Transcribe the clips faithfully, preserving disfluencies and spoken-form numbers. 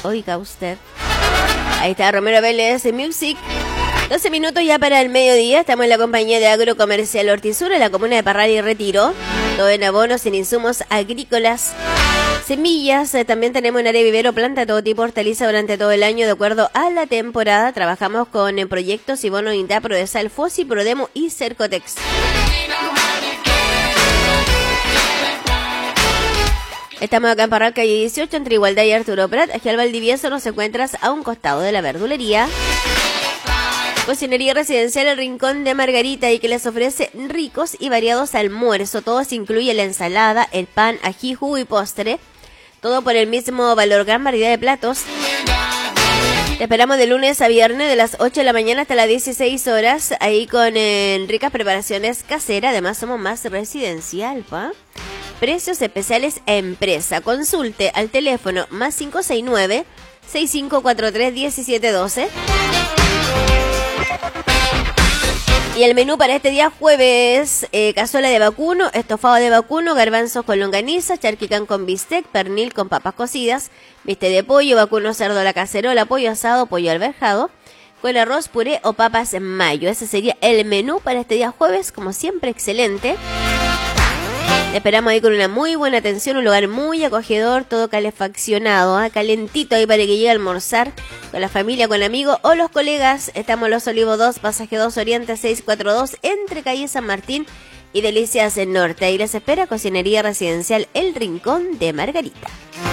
Oiga usted. Ahí está Romero Vélez Music. doce minutos ya para el mediodía. Estamos en la compañía de Agrocomercial Hortisur, en la comuna de Parral y Retiro. Todo en abonos, en insumos agrícolas, semillas. Eh, también tenemos en área vivero, planta de todo tipo, hortaliza durante todo el año de acuerdo a la temporada. Trabajamos con eh, proyectos y bonos INTA, Prodesal, Fosi, Prodemo y Cercotex. Estamos acá en Parral, calle dieciocho, entre Igualdad y Arturo Prat. Aquí al Valdivieso nos encuentras a un costado de la verdulería. Cocinería Residencial El Rincón de Margarita, y que les ofrece ricos y variados almuerzos. Todo se incluye la ensalada, el pan, ají, jugo y postre. Todo por el mismo valor, gran variedad de platos. Te esperamos de lunes a viernes de las ocho de la mañana hasta las dieciséis horas. Ahí con eh, ricas preparaciones caseras. Además somos más residencial, ¿pa? Precios especiales a empresa. Consulte al teléfono más cinco seis nueve, seis cinco cuatro tres, uno siete uno dos. Y el menú para este día jueves, eh, cazuela de vacuno, estofado de vacuno, garbanzos con longaniza, charquicán con bistec, pernil con papas cocidas, bistec de pollo, vacuno cerdo a la cacerola, pollo asado, pollo alberjado, con arroz, puré o papas en mayo. Ese sería el menú para este día jueves, como siempre, excelente. Te esperamos ahí con una muy buena atención, un lugar muy acogedor, todo calefaccionado, ¿eh? Calentito ahí para que llegue a almorzar con la familia, con amigos o los colegas. Estamos en Los Olivos dos, pasaje dos Oriente seiscientos cuarenta y dos, entre calle San Martín y Delicias del Norte. Ahí les espera Cocinería Residencial El Rincón de Margarita.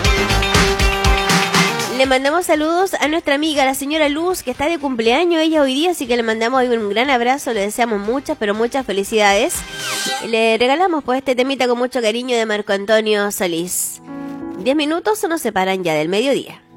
Le mandamos saludos a nuestra amiga, la señora Luz, que está de cumpleaños ella hoy día, así que le mandamos hoy un gran abrazo, le deseamos muchas, pero muchas felicidades. Y le regalamos pues este temita con mucho cariño de Marco Antonio Solís. Diez minutos nos separan ya del mediodía.